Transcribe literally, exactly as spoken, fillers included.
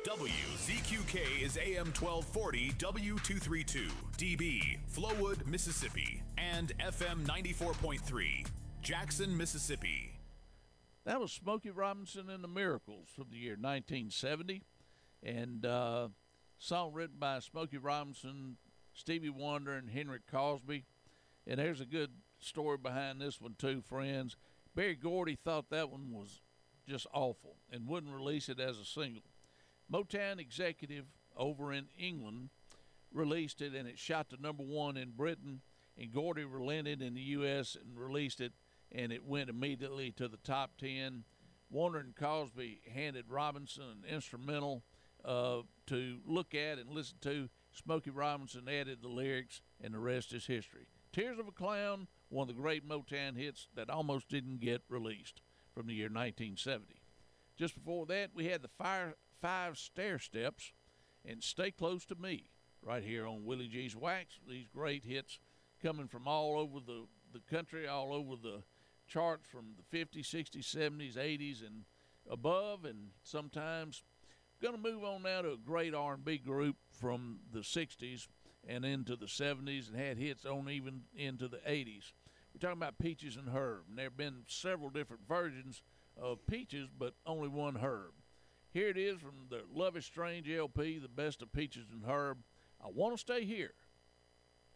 W Z Q K is A M twelve forty W two thirty-two, D B, Flowood, Mississippi, and F M ninety-four point three, Jackson, Mississippi. That was Smokey Robinson and the Miracles from the year nineteen seventy, and uh, song written by Smokey Robinson, Stevie Wonder, and Henry Cosby. And there's a good story behind this one too, friends. Berry Gordy thought that one was just awful and wouldn't release it as a single. Motown executive over in England released it, and it shot to number one in Britain, and Gordy relented in the U S and released it, and it went immediately to the top ten. Warner and Cosby handed Robinson an instrumental uh, to look at and listen to. Smokey Robinson added the lyrics, and the rest is history. Tears of a Clown, one of the great Motown hits that almost didn't get released, from the year nineteen seventy. Just before that, we had the Fire, Five Stair Steps and Stay Close to Me, right here on Willie G's Wax. These great hits coming from all over the, the country, all over the charts, from the fifties, sixties, seventies, eighties, and above. And sometimes going to move on now to a great R and B group from the sixties and into the seventies, and had hits on even into the eighties. We're talking about Peaches and Herb, and there have been several different versions of Peaches, but only one Herb. Here it is from the Love is Strange L P, the best of Peaches and Herb. I Want to Stay Here.